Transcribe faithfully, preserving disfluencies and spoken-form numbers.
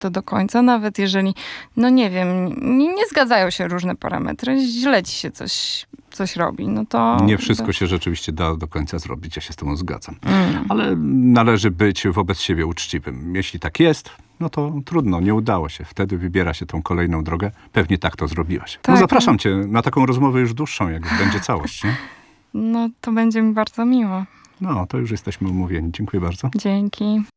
to do końca, nawet jeżeli, no nie wiem, nie, nie zgadzają się różne parametry, źle ci się coś, coś robi, no to... Nie wszystko to... się rzeczywiście da do końca zrobić, ja się z tobą zgadzam. Mm. Ale należy być wobec siebie uczciwym. Jeśli tak jest, no to trudno, nie udało się. Wtedy wybiera się tą kolejną drogę. Pewnie tak to zrobiłaś. Tak. No zapraszam cię na taką rozmowę już dłuższą, jak będzie całość, nie? No to będzie mi bardzo miło. No, to już jesteśmy umówieni. Dziękuję bardzo. Dzięki.